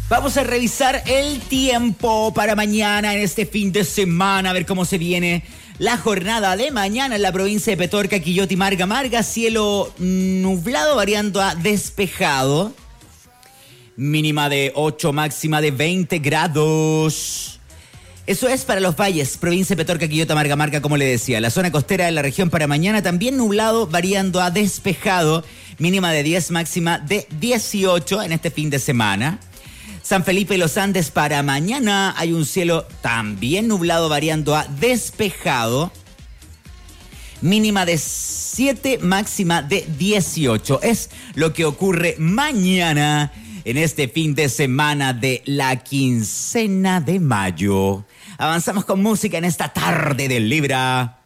Vamos a revisar el tiempo para mañana en este fin de semana, a ver cómo se viene la jornada de mañana en la provincia de Petorca, Quillota y Marga Marga. Cielo nublado variando a despejado. Mínima de 8, máxima de 20 grados. Eso es para los valles, provincia de Petorca, Quillota, Marga Marga, como le decía. La zona costera de la región para mañana también nublado variando a despejado. Mínima de 10, máxima de 18 en este fin de semana. San Felipe y los Andes para mañana hay un cielo también nublado variando a despejado. Mínima de 7, máxima de 18. Es lo que ocurre mañana en este fin de semana de la quincena de mayo. Avanzamos con música en esta tarde de Libra.